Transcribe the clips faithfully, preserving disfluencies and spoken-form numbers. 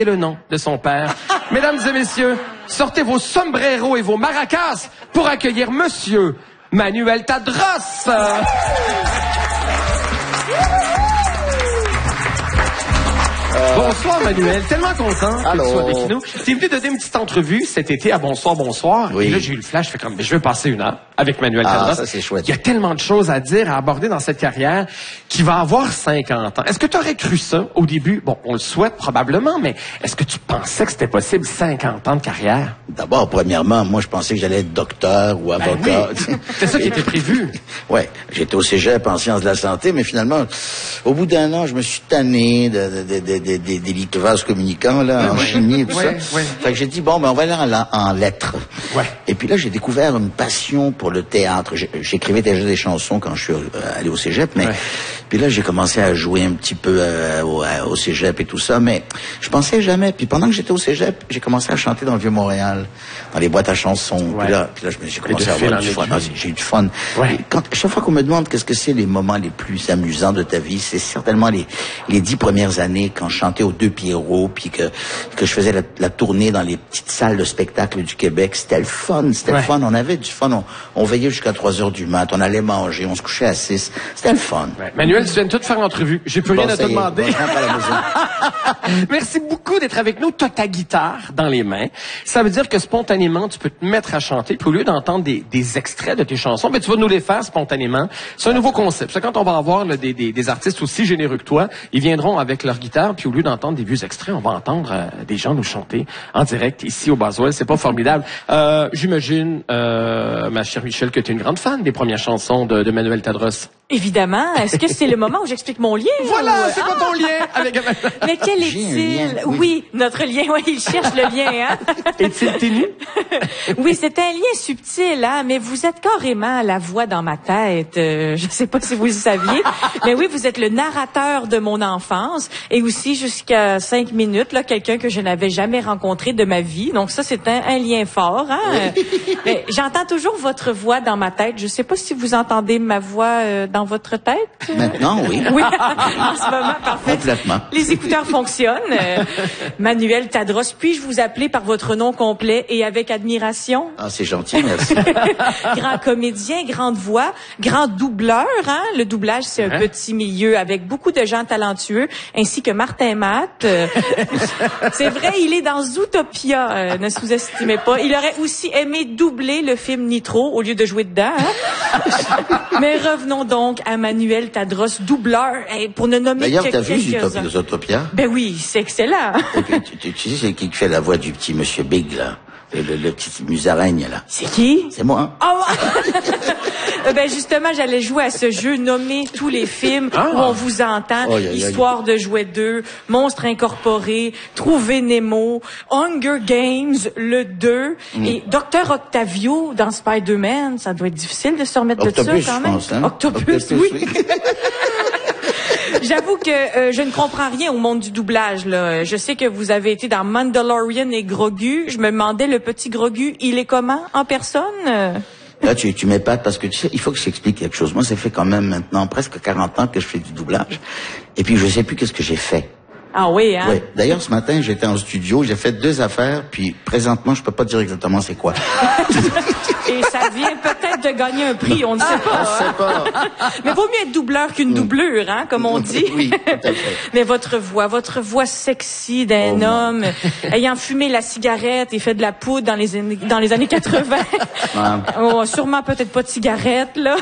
le nom de son père. Mesdames et messieurs, sortez vos sombreros et vos maracas pour accueillir Monsieur Manuel Tadros. Euh... Bonsoir Manuel, tellement content que Allô. tu sois avec nous. Tu es venu donner une petite entrevue cet été à Bonsoir, Bonsoir. Oui. Et là, j'ai eu le flash, je fais comme, je veux passer une heure avec Manuel Ah, Tadros. ça c'est chouette. Il y a tellement de choses à dire, à aborder dans cette carrière qui va avoir cinquante ans. Est-ce que tu aurais cru ça au début? Bon, on le souhaite probablement, mais est-ce que tu pensais que c'était possible cinquante ans de carrière? D'abord, premièrement, moi je pensais que j'allais être docteur ou avocat. Ben oui. C'est ça qui était prévu. Ouais, j'étais au cégep en sciences de la santé, mais finalement, au bout d'un an, je me suis tanné de, de, de, de, de, des litres vases communicants, là, en ouais. chimie et tout ouais, ça. Ouais. Fait que j'ai dit, bon, ben, on va aller en, en lettres. Ouais. Et puis là, j'ai découvert une passion pour le théâtre. J'écrivais déjà des chansons quand je suis allé au cégep, mais ouais. puis là, j'ai commencé à jouer un petit peu euh, au, au cégep et tout ça, mais je pensais jamais. Puis pendant que j'étais au cégep, j'ai commencé à chanter dans le Vieux-Montréal, dans les boîtes à chansons. Ouais. Puis là, puis là, j'ai commencé à avoir du fun. Ah, j'ai eu du fun. Ouais. Et quand, chaque fois qu'on me demande qu'est-ce que c'est les moments les plus amusants de ta vie, c'est certainement les, les dix premières années quand je chantais aux Deux Pierrots, puis que, que je faisais la, la tournée dans les petites salles de spectacle du Québec. C'était le fun, c'était ouais. le fun. On avait du fun. On, on veillait jusqu'à trois heures du mat. On allait manger. On se couchait à six. C'était le fun. Ouais. Manuel, tu viens de tout faire l'entrevue. J'ai plus Bon, rien à te est, demander. bon, je rentre à la maison. Merci beaucoup d'être avec nous. Tu as ta guitare dans les mains. Ça veut dire que spontanément, tu peux te mettre à chanter. Puis au lieu d'entendre des, des extraits de tes chansons, ben, tu vas nous les faire spontanément. C'est un nouveau concept. C'est quand on va avoir là, des, des, des artistes aussi généreux que toi, ils viendront avec leur guitare. Puis au lieu d'entendre des vieux extraits, on va entendre euh, des gens nous chanter en direct ici au Boswell. C'est pas formidable. Euh, j'imagine, euh, ma chère Michel, que tu es une grande fan des premières chansons de, de Manuel Tadros. Évidemment. Est-ce que c'est le moment où j'explique mon lien? Voilà, ou... c'est quoi ton lien avec Manuel? Mais quel est-il? Oui. oui, notre lien. Oui, il cherche le lien, hein? Est-il ténu? Oui, c'est un lien subtil, hein? Mais vous êtes carrément la voix dans ma tête. Euh, je sais pas si vous le saviez. Mais oui, vous êtes le narrateur de mon enfance. Et aussi, jusqu'à cinq minutes, là, quelqu'un que je n'avais jamais rencontré de ma vie. Donc ça, c'est un, un lien fort, hein? Mais j'entends toujours votre voix dans ma tête. Je sais pas si vous entendez ma voix euh, dans votre tête. Maintenant, oui. Oui, en ce moment, parfait. Complètement. Les écouteurs fonctionnent. Euh, Manuel Tadros, puis-je vous appeler par votre nom complet et avec admiration? Ah, c'est gentil, merci. Grand comédien, grande voix, grand doubleur, hein? Le doublage, c'est un hein? petit milieu avec beaucoup de gens talentueux, ainsi que Martin Matt. Euh, c'est vrai, il est dans Zootopia, euh, ne sous-estimez pas. Il aurait aussi aimé doubler le film Nitro au lieu de jouer dedans, hein? Mais revenons donc à Manuel Tadros, doubleur, hey, pour ne nommer D'ailleurs, que t'as vu quelques-uns. Zootopia? Ben oui, c'est excellent. Et puis, tu, tu, tu sais, c'est qui qui fait la voix du petit monsieur Big, là? Le, le, le petit musaraigne, là. C'est qui? C'est moi. Oh! Ben justement, j'allais jouer à ce jeu, nommer tous les films ah. où on vous entend. Oh, yeah, yeah, Histoire yeah. de jouer deux, Monstres incorporés, Trouver Nemo, Hunger Games, le deux, mm. et Docteur Octavio dans Spider-Man. Ça doit être difficile de se remettre Octopus, de ça, quand même. Je pense, hein? Octopus, Octopus, oui. oui. J'avoue que euh, je ne comprends rien au monde du doublage, là. Je sais que vous avez été dans Mandalorian et Grogu. Je me demandais, le petit Grogu, il est comment en personne? Là, tu, tu m'épates parce que tu sais, il faut que je t'explique quelque chose. Moi, ça fait quand même maintenant presque quarante ans que je fais du doublage. Et puis, je sais plus qu'est-ce que j'ai fait. Ah oui, hein? Oui. D'ailleurs, ce matin, j'étais en studio, j'ai fait deux affaires, puis présentement, je peux pas dire exactement c'est quoi. Et ça vient peut-être de gagner un prix, on ne sait pas. On ne sait pas. Mais vaut mieux être doubleur qu'une doublure, hein, comme on dit. Oui, tout à fait. Mais votre voix, votre voix sexy d'un oh, homme, ayant fumé la cigarette et fait de la poudre dans les années, dans les années quatre-vingts. Ah. Oh, sûrement peut-être pas de cigarette, là.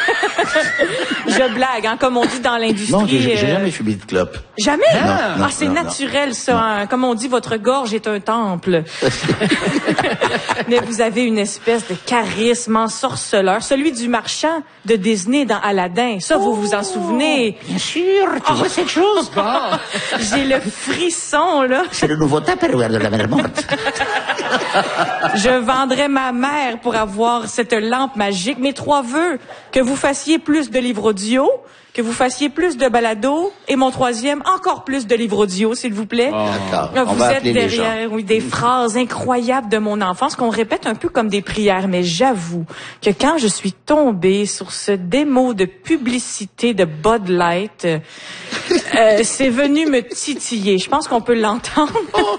Je blague, hein, comme on dit dans l'industrie. Non, j'ai, j'ai jamais fumé de clope. Jamais? Non, non, ah, c'est non, naturel, non. ça. Hein. Comme on dit, votre gorge est un temple. Mais vous avez une espèce de charisme ensorceleur, celui du marchand de Disney dans Aladdin. Ça, oh, vous vous en souvenez? Bien sûr, tu oh. vois cette chose? Oh. J'ai le frisson, là. C'est le nouveau Tupperware de la mer morte. Je vendrais ma mère pour avoir cette lampe magique. Mes trois vœux, que vous fassiez plus de livres audio, que vous fassiez plus de balado, et mon troisième, encore plus de livres audio, s'il vous plaît. Oh. D'accord. Vous On va êtes derrière oui, des phrases incroyables de mon enfance qu'on répète un peu comme des prières, mais j'avoue que quand je suis tombée sur ce démo de publicité de Bud Light, euh, c'est venu me titiller. Je pense qu'on peut l'entendre. Oh.